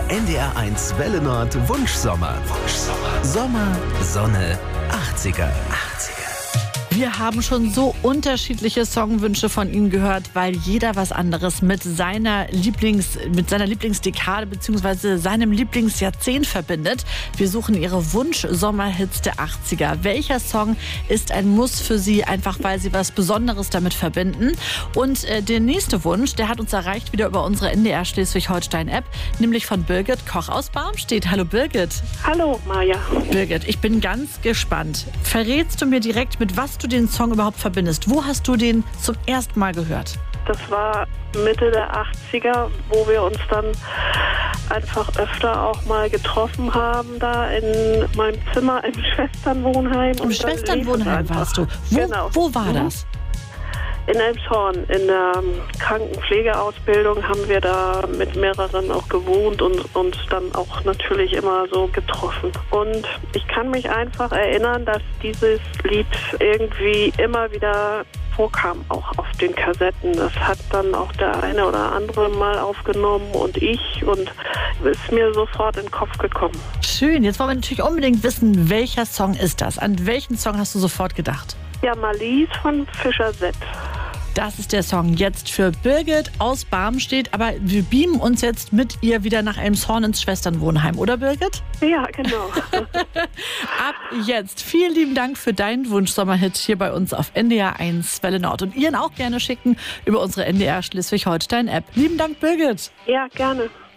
NDR1 Welle Nord Wunschsommer. Sommer, Sonne, 80er. Wir haben schon so unterschiedliche Songwünsche von Ihnen gehört, weil jeder was anderes mit seiner Lieblingsdekade bzw. seinem Lieblingsjahrzehnt verbindet. Wir suchen Ihre Wunsch-Sommerhits der 80er. Welcher Song ist ein Muss für Sie, einfach weil Sie was Besonderes damit verbinden? Und der nächste Wunsch, der hat uns erreicht, wieder über unsere NDR Schleswig-Holstein-App, nämlich von Birgit Koch aus Barmstedt. Hallo Birgit. Hallo Maja. Birgit, ich bin ganz gespannt. Verrätst du mir direkt, mit was du den Song überhaupt verbindest? Wo hast du den zum ersten Mal gehört? Das war Mitte der 80er, wo wir uns dann einfach öfter auch mal getroffen haben, da in meinem Zimmer im Schwesternwohnheim. Im Schwesternwohnheim warst du. Wo war das? In Elmshorn. In der Krankenpflegeausbildung haben wir da mit mehreren auch gewohnt und uns dann auch natürlich immer so getroffen. Und ich kann mich einfach erinnern, dass dieses Lied irgendwie immer wieder vorkam, auch auf den Kassetten. Das hat dann auch der eine oder andere mal aufgenommen und ist mir sofort in den Kopf gekommen. Schön, jetzt wollen wir natürlich unbedingt wissen, welcher Song ist das? An welchen Song hast du sofort gedacht? Ja, Marlies von Fischer Z. Das ist der Song jetzt für Birgit aus Barmstedt. Aber wir beamen uns jetzt mit ihr wieder nach Elmshorn ins Schwesternwohnheim, oder Birgit? Ja, genau. Ab jetzt. Vielen lieben Dank für deinen Wunsch-Sommerhit hier bei uns auf NDR1 Welle Nord. Und Ihren auch gerne schicken über unsere NDR Schleswig-Holstein-App. Lieben Dank, Birgit. Ja, gerne.